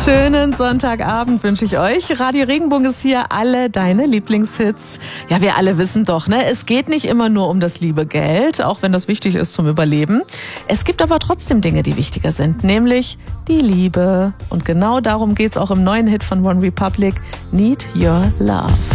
Schönen Sonntagabend wünsche ich euch. Radio Regenbogen ist hier, alle deine Lieblingshits. Ja, wir alle wissen doch, ne? Es geht nicht immer nur um das liebe Geld, auch wenn das wichtig ist zum Überleben. Es gibt aber trotzdem Dinge, die wichtiger sind, nämlich die Liebe. Und genau darum geht's auch im neuen Hit von One Republic, Need Your Love.